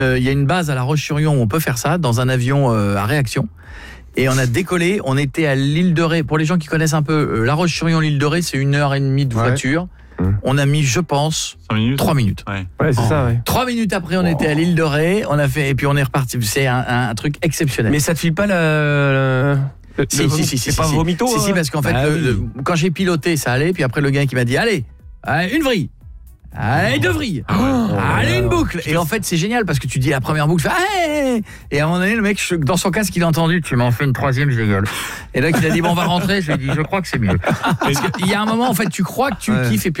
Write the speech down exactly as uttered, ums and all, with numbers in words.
Euh, il y a une base à La Roche-sur-Yon où on peut faire ça, dans un avion euh, à réaction. Et on a décollé, on était à l'île de Ré. Pour les gens qui connaissent un peu, euh, La Roche-sur-Yon, l'île de Ré, c'est une heure et demie de voiture. Ouais. On a mis, je pense, trois minutes. Ouais, ouais c'est oh. ça, ouais. Trois minutes après, on oh. était à l'île de Ré, on a fait, et puis on est reparti. C'est un, un, un truc exceptionnel. Mais ça te file pas la... Le, si, le si, si, c'est si, pas si, vomito si, hein. si, parce qu'en fait, bah, le, oui. le, quand j'ai piloté, ça allait. Puis après, le gars qui m'a dit, allez, allez une vrille. Allez, deux vrilles. Oh, allez, une boucle. Et en fait, c'est génial parce que tu dis la première boucle, tu fais, hey et à un moment donné, le mec, dans son casque, il a entendu, tu m'en fais une troisième, je rigole. Et là, il a dit, bon, on va rentrer. Je lui ai dit, je crois que c'est mieux. Parce qu'il y a un moment, en fait, tu crois que tu ouais. kiffes et puis